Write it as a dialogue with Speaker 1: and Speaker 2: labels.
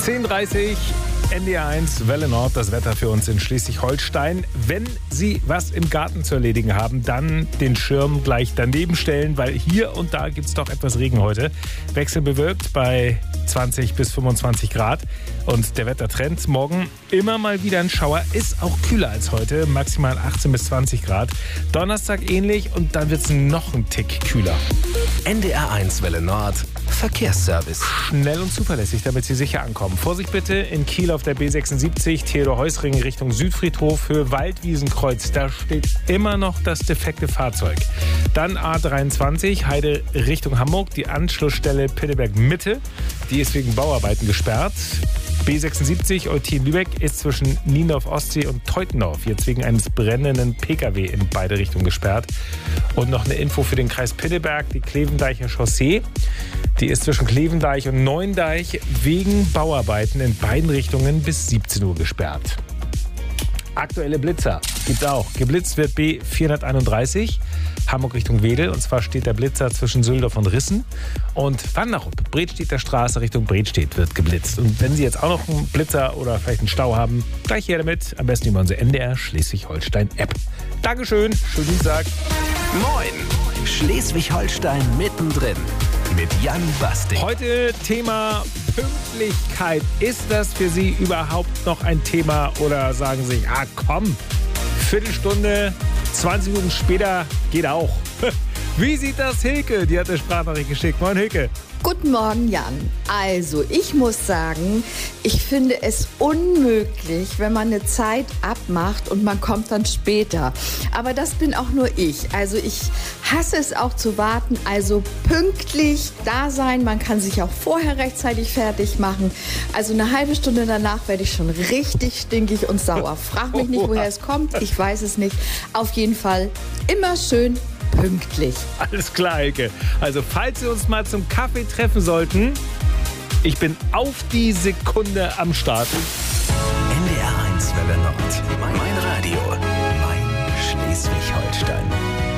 Speaker 1: 10:30 NDR1 Welle Nord, das Wetter für uns in Schleswig-Holstein. Wenn Sie was im Garten zu erledigen haben, dann den Schirm gleich daneben stellen, weil hier und da gibt es doch etwas Regen heute. Wechselnd bewölkt bei 20 bis 25 Grad. Und der Wettertrend morgen immer mal wieder ein Schauer, ist auch kühler als heute, maximal 18 bis 20 Grad. Donnerstag ähnlich und dann wird es noch ein Tick kühler.
Speaker 2: NDR1 Welle Nord, Verkehrsservice.
Speaker 1: Schnell und zuverlässig, damit Sie sicher ankommen. Vorsicht bitte in Kiel auf der B76, Theodor-Heuss-Ring Richtung Südfriedhof, Höhe Waldwiesenkreuz. Da steht immer noch das defekte Fahrzeug. Dann A23, Heide Richtung Hamburg, die Anschlussstelle Pitteberg-Mitte. Die ist wegen Bauarbeiten gesperrt. B76 Eutin-Lübeck ist zwischen Niendorf-Ostsee und Teutendorf jetzt wegen eines brennenden Pkw in beide Richtungen gesperrt. Und noch eine Info für den Kreis Pitteberg, die Klevendeicher Chaussee. Die ist zwischen Klevendeich und Neuendeich wegen Bauarbeiten in beiden Richtungen bis 17 Uhr gesperrt. Aktuelle Blitzer gibt's auch. Geblitzt wird B431, Hamburg Richtung Wedel. Und zwar steht der Blitzer zwischen Süldorf und Rissen. Und Wanderup, Bredstedter Straße Richtung Bredstedt wird geblitzt. Und wenn Sie jetzt auch noch einen Blitzer oder vielleicht einen Stau haben, gleich her damit. Am besten über unsere NDR Schleswig-Holstein-App. Dankeschön, schönen Dienstag.
Speaker 2: Moin, Schleswig-Holstein mittendrin mit Jan Basting.
Speaker 1: Heute Thema Pünktlichkeit. Ist das für Sie überhaupt noch ein Thema oder sagen Sie, komm, Viertelstunde, 20 Minuten später geht auch. Wie sieht das Hilke? Die hat eine Sprachnachricht geschickt. Moin Hilke.
Speaker 3: Guten Morgen, Jan. Also, ich muss sagen, ich finde es unmöglich, wenn man eine Zeit abmacht und man kommt dann später. Aber das bin auch nur ich. Also, ich hasse es auch zu warten. Also, pünktlich da sein. Man kann sich auch vorher rechtzeitig fertig machen. Also, eine halbe Stunde danach werde ich schon richtig stinkig und sauer. Frag mich nicht, woher es kommt. Ich weiß es nicht. Auf jeden Fall immer schön pünktlich.
Speaker 1: Alles klar, Hilke. Also, falls Sie uns mal zum Kaffee treffen sollten, ich bin auf die Sekunde am Start.
Speaker 2: NDR1 Welle Nord. Mein Radio. Mein Schleswig-Holstein.